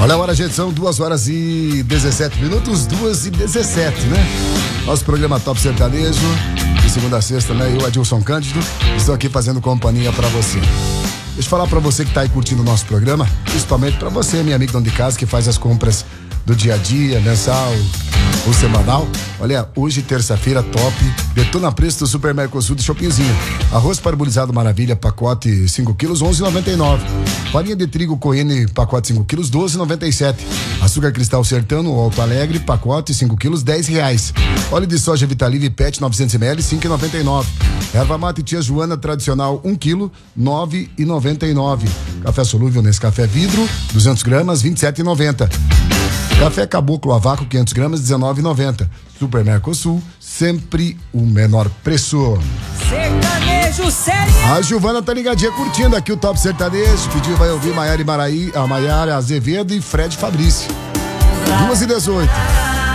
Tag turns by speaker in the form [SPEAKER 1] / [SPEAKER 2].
[SPEAKER 1] Olha a hora, gente, são 2h17, 2h17, né? Nosso programa Top Sertanejo, de segunda a sexta, né? Eu, Adilson Cândido, estou aqui fazendo companhia pra você. Deixa eu falar pra você que tá aí curtindo o nosso programa, principalmente pra você, minha amiga dona de casa, que faz as compras do dia a dia, mensal ou semanal. Olha, hoje, terça-feira, top, detona preço do Super Mercosul do Shoppingzinho. Arroz parbolizado Maravilha, pacote 5 quilos, 11,99. Farinha de trigo Coene, pacote 5 quilos, 12,97. Açúcar Cristal Sertano, Alto Alegre, pacote 5 quilos, R$10. Óleo de soja Vitalive Pet 900 ml, 5,99. Erva mate Tia Joana tradicional 1 quilo, 9,99. Café solúvel Nescafé vidro, 200 gramas, 27,90. Café Caboclo a vácuo 500 gramas, 19,90. Super Mercosul, sempre o menor preço.
[SPEAKER 2] Sertanejo sério.
[SPEAKER 1] A Giovana tá ligadinha curtindo aqui o Top Sertanejo. Pediu, vai ouvir Maiara Azevedo e Fred Fabrício. 2h18.